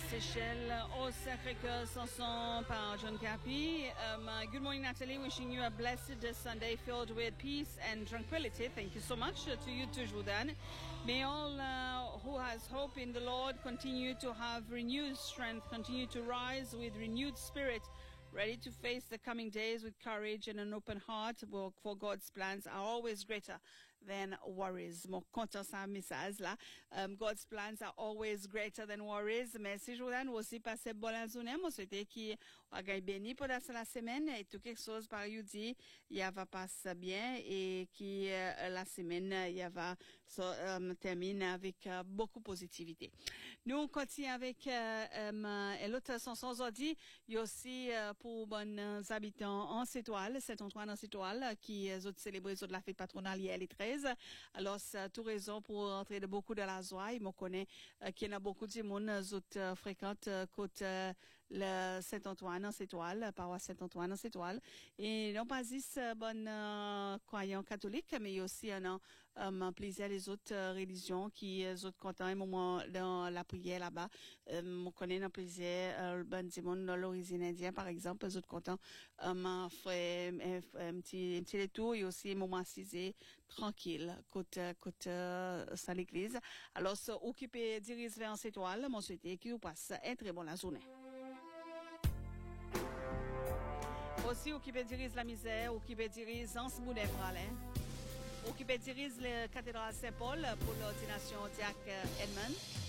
Seychelles au Sacré-Cœur Sanson par John Capi. Good morning, Natalie. Wishing you a blessed Sunday filled with peace and tranquility. Thank you so much to you too, Jordan. May all who has hope in the Lord continue to have renewed strength, continue to rise with renewed spirit, ready to face the coming days with courage and an open heart, for God's plans are always greater than worries. Mon content sa message là. God's plans are always greater than worries. Merci Jordan, aussi passer bonne journée. Moi souhaite qui a gagné béni pendant la semaine et tout quelque chose par you dit, il va passer bien et qui la semaine il va termine avec beaucoup de positivité. Nous on continue avec l'autre chanson aujourd'hui, il y a aussi pour bonnes habitants en Sétoile, Saint-Antoine en Sétoile qui ont célébré la fête patronale hier les 13. Alors c'est tout raison pour entrer de beaucoup de la joie. Il me connaît qu'il y a beaucoup de monde qui fréquentent côté le Saint-Antoine en Sétoile, paroisse Saint-Antoine en Sétoile. Et non pas juste bonnes croyants catholiques, mais il y a aussi un plaisir les autres religions qui sont contents un moment dans la prière là-bas. On connaît un plaisir bonne monde dans l'origine indienne par exemple, les autres contents fait un petit détour et aussi un moment assisé tranquille côté à l'église. Alors occupé dirige vers cette étoile, mon souhaité qui vous passe une très bonne journée. Aussi occupé dirige la misère, occupé dirige en ce bout des bras occupé dirige la cathédrale Saint-Paul pour l'ordination Diac Edmond.